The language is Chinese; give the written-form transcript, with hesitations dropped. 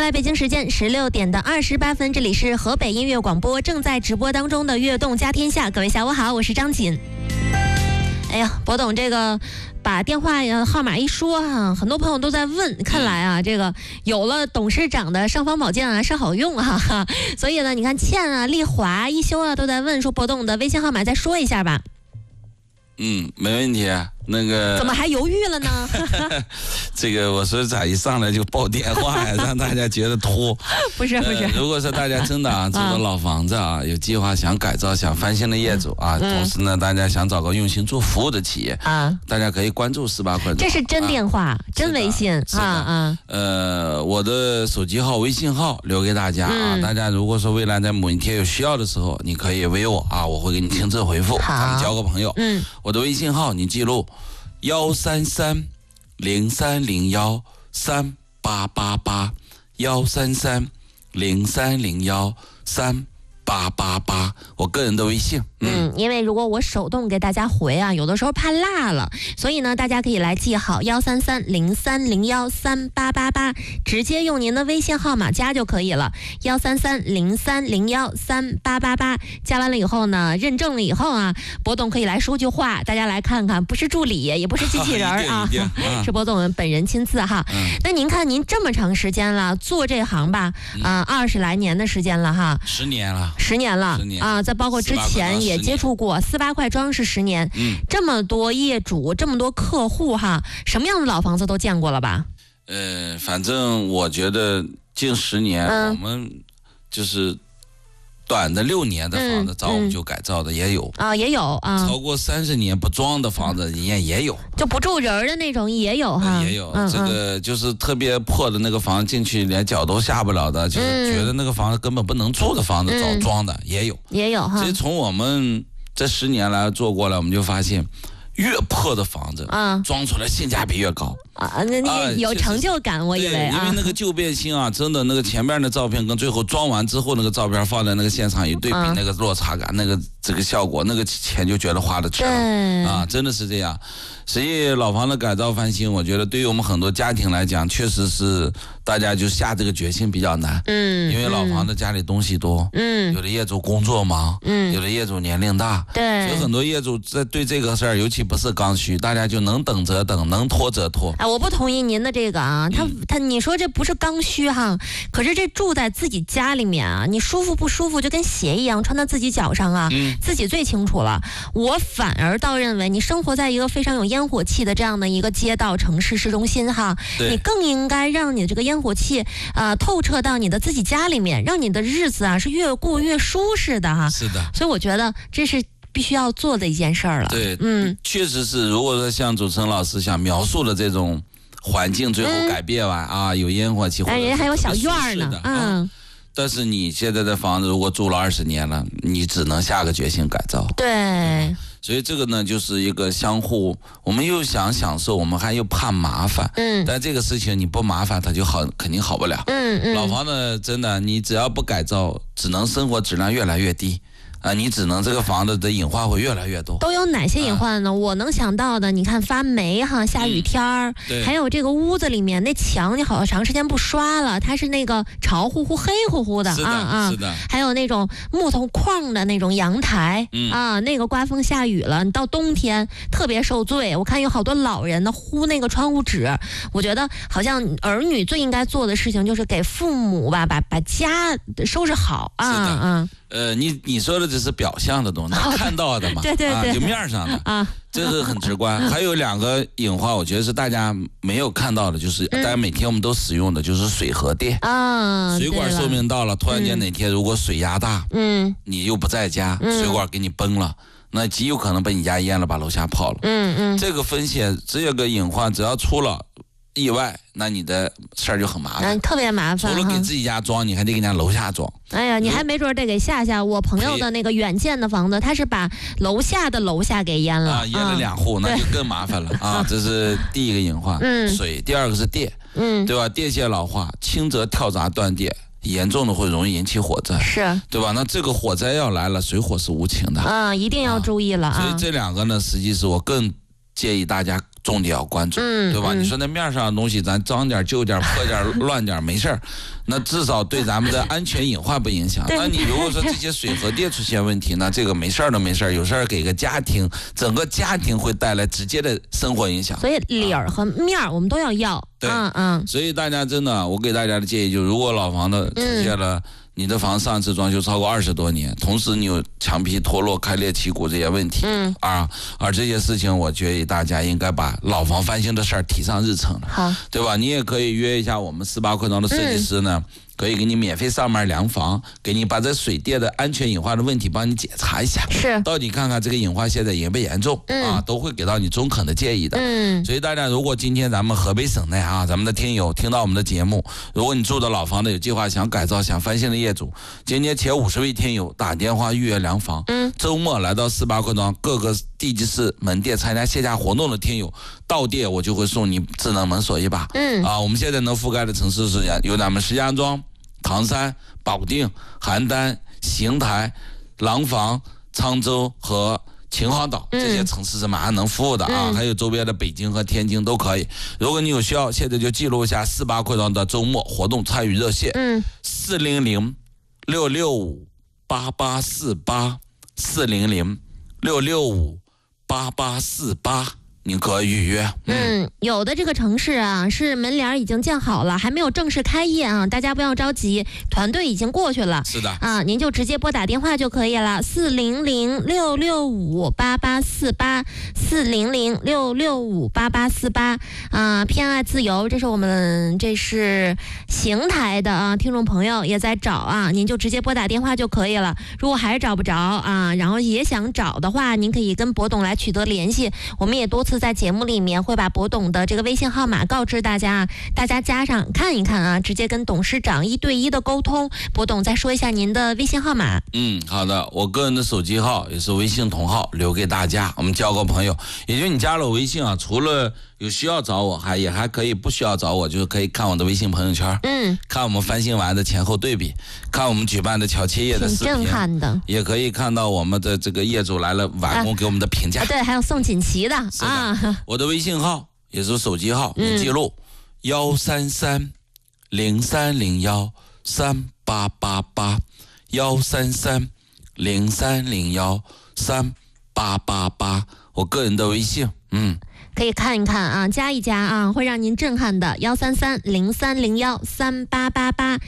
在北京时间16点的28分，这里是河北音乐广播正在直播当中的悦动家天下。各位下午好，我是张锦。哎呀，博董这个把电话号码一说啊，很多朋友都在问，看来啊，这个有了董事长的尚方宝剑啊，是好用啊。所以呢，你看倩啊、丽华、一休啊都在问说，博董的微信号码再说一下吧。 没问题。那个怎么还犹豫了呢？ 这个我说咋一上来就报电话呀，让大家觉得拖。 不是， 如果说大家真的住的老房子啊，有计划想改造、想翻新的业主啊，同时呢，大家想找个用心做服务的企业啊，大家可以关注18块。 这是真电话、真微信啊。 我的手机号、微信号留给大家啊。大家如果说未来在某一天有需要的时候，你可以微我啊，我会给你亲自回复，咱们交个朋友。我的微信号你记录。13303013888，13303013888，我个人的微信。 因为如果我手动给大家回啊，有的时候怕落了，所以呢，大家可以来记好13303013888，直接用您的微信号码加就可以了。13303013888，加完了以后呢，认证了以后啊，博董可以来说句话，大家来看看，不是助理，也不是机器人啊，是博董本人亲自哈。那您看，您这么长时间了，做这行吧，20来年的时间了哈 ，10年了啊，再包括之前也接触过48块庄是10年，这么多业主，这么多客户哈，什么样的老房子都见过了吧？ 反正我觉得近10年，我们就是短的6年的房子，找我们就改造的也有啊，也有啊， 超过30年不装的房子人家也有， 就不住人的那种也有哈， 也有。这个就是特别破的那个房进去连脚都下不了的，就是觉得那个房子根本不能住的房子找装的也有哈。所以从我们这10年来做过来，我们就发现越破的房子装出来性价比越高那有成就感，我以为因为那个旧变新啊，真的那个前面的照片跟最后装完之后那个照片放在那个现场一对比，那个落差感，那个这个效果，那个钱就觉得花的值了真的是这样。所以老房子改造翻新，我觉得对于我们很多家庭来讲，确实是大家就下这个决心比较难。因为老房子家里东西多，有的业主工作忙，有的业主年龄大， 对， 所以很多业主在对这个事儿，尤其不是刚需，大家就能等则等，能拖则拖。 我不同意您的这个啊，你说这不是刚需哈，可是这住在自己家里面啊，你舒服不舒服就跟鞋一样穿到自己脚上啊，自己最清楚了。我反而倒认为，你生活在一个非常有烟火气的这样的一个街道城市市中心哈，你更应该让你的这个烟火气透彻到你的自己家里面，让你的日子啊是越过越舒适的哈。 是的， 所以我觉得这是必须要做的一件事儿了。 对，确实是。如果说像主持人老师想描述的这种环境，最后改变完有烟火气， 人还有小院呢， 但是你现在的房子如果住了20年了，你只能下个决心改造。 对。 所以这个呢，就是一个相互，我们又想享受，我们还又怕麻烦。但这个事情你不麻烦，它就肯定好不了。老房子真的，你只要不改造，只能生活质量越来越低。你只能这个房子的隐患会越来越多。都有哪些隐患呢？我能想到的，你看发霉哈，下雨天儿，还有这个屋子里面那墙，你好长时间不刷了，它是那个潮乎乎、黑乎乎的是的。 还有那种木头框的那种阳台那个刮风下雨了，你到冬天特别受罪。我看有好多老人呢糊那个窗户纸，我觉得好像儿女最应该做的事情就是给父母吧，把家收拾好你说的只是表象的东西，看到的嘛， 对， 就面上的这是很直观。还有2个隐患，我觉得是大家没有看到的，就是大家每天我们都使用的就是水和电水管寿命到了，突然间哪天如果水压大，你又不在家，水管给你崩了，那极有可能把你家淹了，把楼下泡了。这个风险只有个隐患，只要出了意外，那你的事儿就很麻烦， 特别麻烦。 除了给自己家装，你还得给人家楼下装。 哎呀，你还没准得给下。我朋友的那个远见的房子，他是把楼下的楼下给淹了， 淹了2户，那就更麻烦了这是第一个隐患，水。第2个是电，对吧？电线老化，轻则跳闸断电，严重的会容易引起火灾， 是， 对吧？那这个火灾要来了，水火是无情的一定要注意了所以这2个呢，实际是我更建议大家重点要关注，对吧？你说那面上的东西咱脏点、旧点、破点、乱点没事儿，那至少对咱们的安全隐患不影响。那你如果说这些水和电出现问题呢，这个没事儿都没事儿，有事儿给个家庭，整个家庭会带来直接的生活影响。 所以理儿和面儿我们都要。 对，所以大家真的，我给大家的建议就是，如果老房子出现了。你的房上次装修超过20多年，同时你有墙皮脱落、开裂、起骨这些问题，而这些事情，我建议大家应该把老房翻新的事儿提上日程了， 好， 对吧？你也可以约一下我们48课堂的设计师呢，可以给你免费上门量房，给你把这水电的安全隐患的问题帮你检查一下， 是， 到底看看这个隐患现在严不严重，都会给到你中肯的建议的。所以大家如果今天咱们河北省内咱们的听友听到我们的节目，如果你住的老房子有计划想改造、想翻新的业主，今天前50位听友打电话预约量房，周末来到48课堂各个地级市门店参加线下活动的听友，到店我就会送你智能门锁一把。我们现在能覆盖的城市是有咱们石家庄、唐山、保定、邯郸、邢台、廊坊、沧州和秦皇岛这些城市是马上能服务的还有周边的北京和天津都可以。如果你有需要，现在就记录一下48课堂的周末活动参与热线，400-665-8848，400-665-8848，你可以预约。 有的这个城市是门帘已经建好了，还没有正式开业大家不要着急，团队已经过去了。 是的您就直接拨打电话就可以了，400-665-8848，400-665-8848。偏爱自由，这是邢台的听众朋友也在找您就直接拨打电话就可以了。如果还是找不着然后也想找的话，您可以跟博董来取得联系。我们也多次在节目里面会把博董的这个微信号码告知大家，大家加上看一看直接跟董事长1对1的沟通。博董再说一下您的微信号码。 好的，我个人的手机号也是微信同号，留给大家，我们交个朋友。也就是你加了我微信除了有需要找我，也还可以不需要找我，就是可以看我的微信朋友圈，看我们翻新完的前后对比，看我们举办的乔迁业的视频， 挺震撼的， 也可以看到我们的这个业主来了完工给我们的评价。 对，还有送锦旗的我的微信号也是手机号，你记录133-0301-3888，133-0301-3888，我个人的微信， 可以看一看加一加会让您震撼的，133-0301-3888。